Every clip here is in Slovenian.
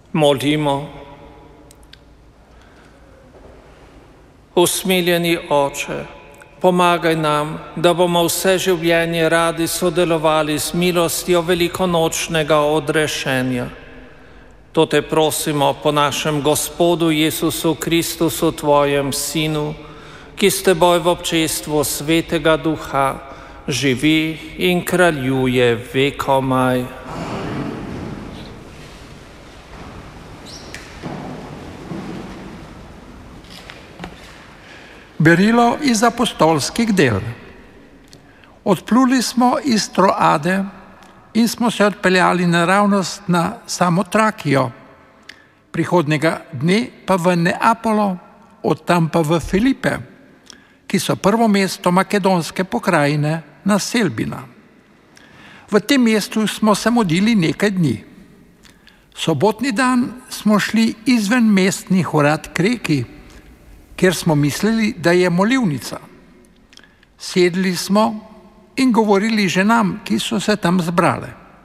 Molimo. Usmiljeni Oče, pomagaj nam, da bomo vse življenje radi sodelovali s milostjo velikonočnega odrešenja. To te prosimo po našem Gospodu Jezusu Kristusu, tvojem Sinu, ki s teboj v občestvu Svetega Duha živi in kraljuje vekomaj. Berilo iz apostolskih del. Odpluli smo iz Troade in smo se odpeljali naravnost na Samotrakijo, prihodnega dne pa v Neapolo, od tam pa v Filipe, ki so prvo mesto makedonske pokrajine naselbina. V tem mestu smo se modili nekaj dni. Sobotni dan smo šli izven mestnih urad k reki, kjer smo mislili, da je molilnica. Sedli smo in govorili ženam, ki so se tam zbrale.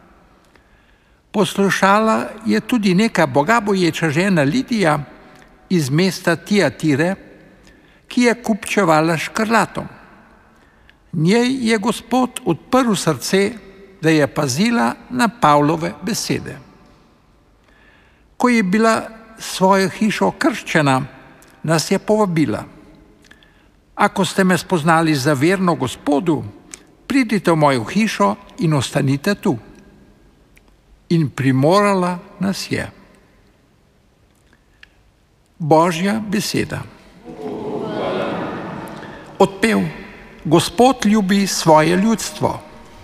Poslušala je tudi neka bogaboječa žena Lidija iz mesta Tiatire, ki je kupčevala škrlatom. Njej je Gospod odprl srce, da je pazila na Pavlove besede. Ko je bila svojo hišo krščena, nas je povabila: ako ste me spoznali za verno Gospodu, pridite v mojo hišo in ostanite tu. In primorala nas je. Božja beseda. Odpev: Gospod ljubi svoje ljudstvo.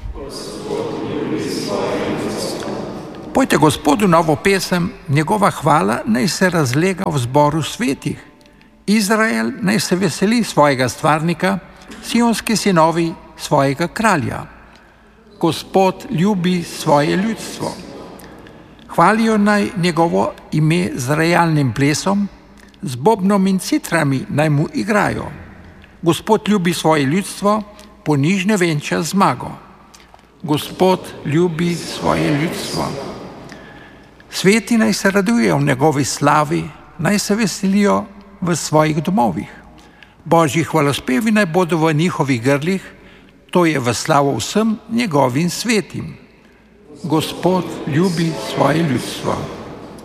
Pojte Gospodu novo pesem, njegova hvala naj se razlega v zboru svetih. Izrael naj se veseli svojega stvarnika, sionski sinovi svojega kralja. Gospod ljubi svoje ljudstvo. Hvalijo naj njegovo ime z rejalnim plesom, z bobnom in citrami naj mu igrajo. Gospod ljubi svoje ljudstvo, ponižne venča zmago. Gospod ljubi svoje ljudstvo. Sveti naj se radujejo v njegovi slavi, naj se veselijo v svojih domovih. Božji hvalospevi naj bodo v njihovih grlih, to je v slavo vsem njegovim svetim. Gospod ljubi svoje ljudstvo.